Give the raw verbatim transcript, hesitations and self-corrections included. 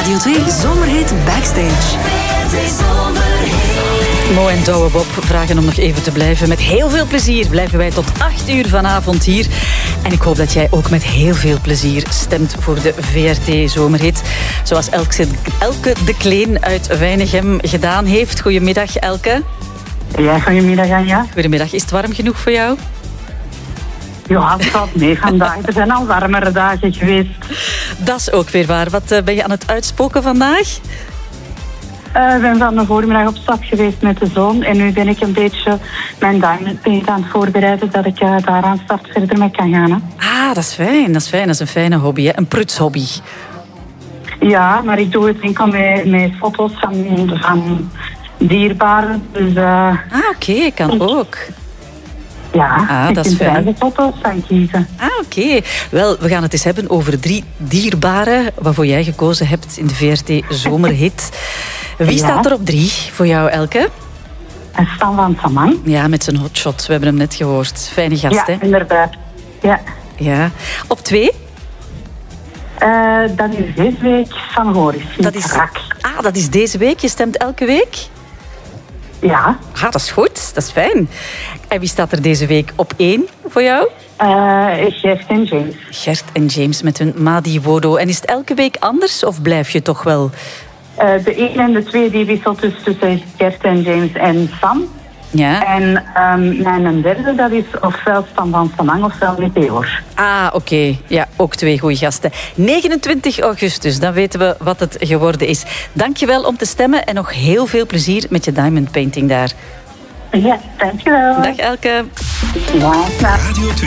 Radio twee Zomerhit Backstage. Mo en Douwe Bob vragen om nog even te blijven. Met heel veel plezier blijven wij tot acht uur vanavond hier. En ik hoop dat jij ook met heel veel plezier stemt voor de V R T Zomerhit. Zoals Elke, Elke de Kleen uit Weinigem gedaan heeft. Goedemiddag, Elke. Ja, goedemiddag, Anja. Goedemiddag. Is het warm genoeg voor jou? Ja, het valt mee vandaag. Er zijn al warmere dagen geweest. Dat is ook weer waar. Wat uh, ben je aan het uitspoken vandaag? Uh, ik ben van de voormiddag op stap geweest met de zoon. En nu ben ik een beetje mijn diamond paint aan het voorbereiden, dat ik uh, daaraan start verder mee kan gaan. Hè. Ah, dat is fijn. Dat is fijn. Dat is een fijne hobby, hè? Een prutshobby. Ja, maar ik doe het enkel met, met foto's van, van dierbaren. Dus, uh, ah, oké. Okay, kan ook. Ja, ah, ik dat is kunt er fijn. eigen foto's van kiezen. Ah, oké. Okay. Wel, we gaan het eens hebben over drie dierbaren waarvoor jij gekozen hebt in de V R T Zomerhit. Wie ja. staat er op drie voor jou, Elke? En Stan van Samang. Ja, met zijn hotshot. We hebben hem net gehoord. Fijne gast, ja, hè? Ja, inderdaad. Ja. ja. Op twee? Uh, dat is deze week van Goris. Dat is, ah, dat is deze week? Je stemt elke week? Ja. Ah, dat is goed. Dat is fijn. En wie staat er deze week op één voor jou? Uh, Gert en James. Gert en James met hun Madi Wodo. En is het elke week anders of blijf je toch wel... Uh, de één en de twee die wisselt dus tussen Gert en James en Sam. Ja. En um, mijn derde, dat is ofwel Stan van Samang ofwel Meteor. Ah, oké. Okay. Ja, ook twee goede gasten. negenentwintig augustus, dan weten we wat het geworden is. Dankjewel om te stemmen en nog heel veel plezier met je diamond painting daar. Ja, dankjewel. Dag Elke. Ja,